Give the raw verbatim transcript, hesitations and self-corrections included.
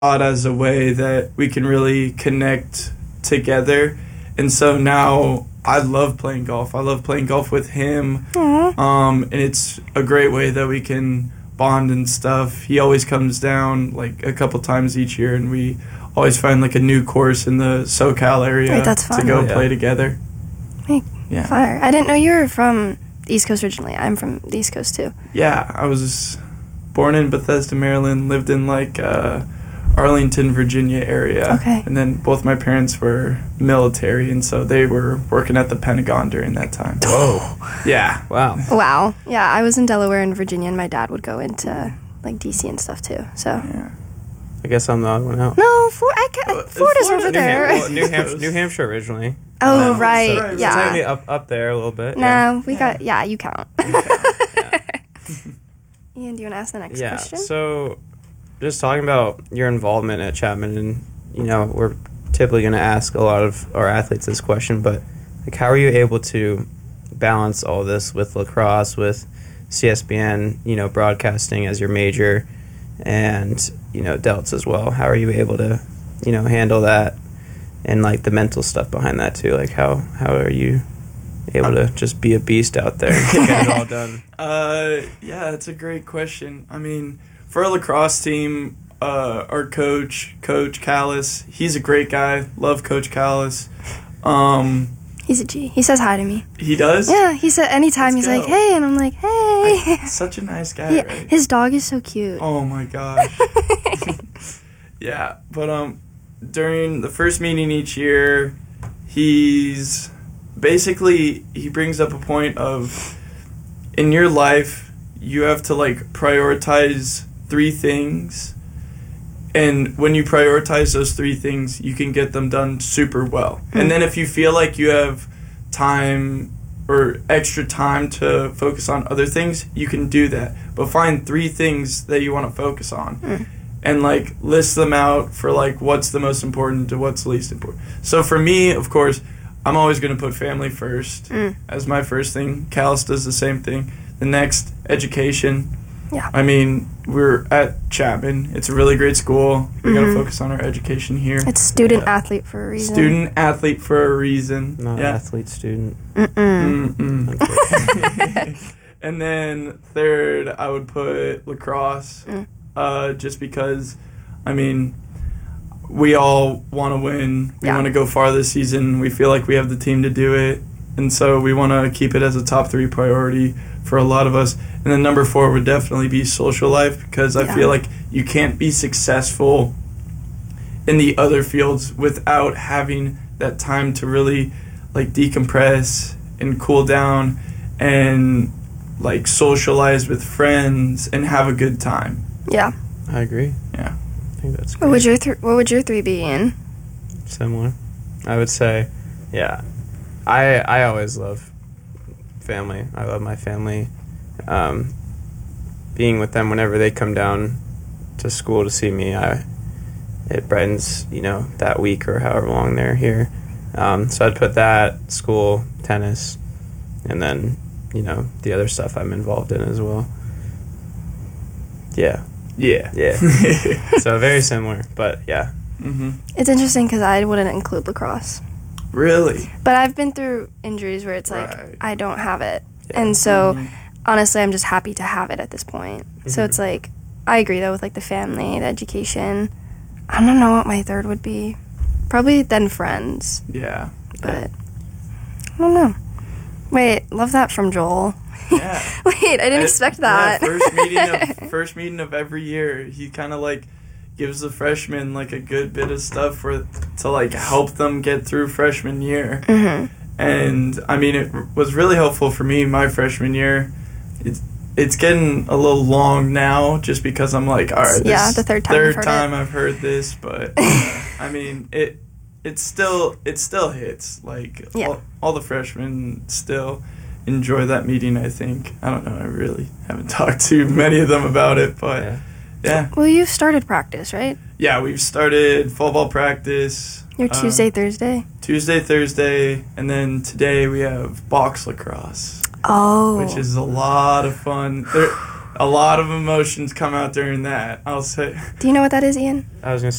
as a way that we can really connect together. And so now I love playing golf. I love playing golf with him. Um, and it's a great way that we can bond and stuff. He always comes down like a couple times each year, and we always find like a new course in the SoCal area Wait, that's fun. to go Yeah. play together. Hey, Yeah. fire. I didn't know you were from the East Coast originally. I'm from the East Coast too. Yeah, I was born in Bethesda, Maryland, lived in like uh, Arlington, Virginia area. Okay. And then both my parents were military, and so they were working at the Pentagon during that time. Whoa. Yeah. Wow. Wow. Yeah, I was in Delaware and Virginia, and my dad would go into like D C and stuff too. So Yeah. I guess I'm the odd one out. no, For- I ca- Uh, Florida's Florida- over New, there. Ham- well, New, Ham- New Hampshire originally. Oh Um, right, so- so yeah. Technically up up there a little bit. yeah. Nah, we got yeah. You count. Yeah. Ian, do you want to ask the next Yeah. question? So, just talking about your involvement at Chapman, and you know, we're typically going to ask a lot of our athletes this question, but like, how are you able to balance all this with lacrosse, with C S B N, you know, broadcasting as your major, and you know, Delts as well? How are you able to, you know, handle that, and like the mental stuff behind that too? Like, how how are you able to just be a beast out there and get it all done? Uh, yeah, that's a great question. I mean, for our lacrosse team, uh, our coach, Coach Callis, he's a great guy. Love Coach Callis. Um, He's a G. He says hi to me. he does? Yeah, he said anytime Let's he's go. like, hey, and I'm like, hey. Such a nice guy, Yeah, right? his dog is so cute. Oh my gosh. Yeah, but um, during the first meeting each year, he's basically, he brings up a point of, in your life, you have to like prioritize three things, and when you prioritize those three things, you can get them done super well. And then if you feel like you have time or extra time to focus on other things, you can do that. But find three things that you want to focus on. And like list them out for like what's the most important to what's the least important. So for me, of course, I'm always going to put family first Mm. as my first thing. Callis does the same thing. The next, education. Yeah. I mean, we're at Chapman. It's a really great school. We got to Mhm. focus on our education here. It's student Yeah. athlete for a reason. Student athlete for a reason. Not yeah. athlete, student. Mm-mm. Mm-mm. Okay. And then third, I would put lacrosse, Mm. uh, just because, I mean, we all want to win. We Yeah. want to go far this season. We feel like we have the team to do it. And so we want to keep it as a top three priority for a lot of us. And then number four would definitely be social life, because I Yeah. feel like you can't be successful in the other fields without having that time to really like decompress and cool down and like socialize with friends and have a good time. Yeah. I agree. Yeah. I think that's What great. would your th- What would your three be, Ian? Similar. I would say, yeah. I I always love family. I love my family. Um, being with them whenever they come down to school to see me, I it brightens, you know, that week or however long they're here. Um, so I'd put that, school, tennis, and then, you know, the other stuff I'm involved in as well. Yeah. Yeah. Yeah. So very similar, but yeah. hmm It's interesting because I wouldn't include lacrosse, Really? but I've been through injuries where it's like Right. I don't have it, Yeah. and so Mhm. honestly, I'm just happy to have it at this point. So Mhm. it's like I agree though with like the family, the education. I don't know what my third would be. Probably then friends, Yeah. but I don't know. Wait, love that from Joel. Yeah. Wait, I didn't Uh, expect yeah, that. first meeting of first meeting of every year, he kind of like gives the freshmen like a good bit of stuff for to like help them get through freshman year. hmm And I mean, it was really helpful for me my freshman year. It's it's getting a little long now, just because I'm like, all right, Yeah, this the third time you've third heard time it. I've heard this, but I mean, it it still it still hits. Like Yeah. all, all the freshmen still enjoy that meeting. I think I don't know. I really haven't talked to many of them about it, but Yeah. yeah, Well, you've started practice, right? yeah. We've started fall ball practice. Your uh, Tuesday, Thursday. Tuesday, Thursday, and then today we have box lacrosse, Oh, which is a lot of fun. There, a lot of emotions come out during that, I'll say. Do you know what that is, Ian? I was gonna